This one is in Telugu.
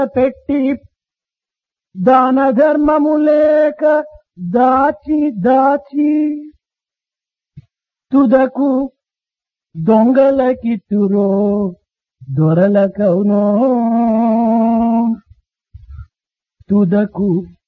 పెట్టి దాన ధర్మము లేక దాచి దాచి తుదకు దొంగలకిత్తురో దొరలకవునో తుదకు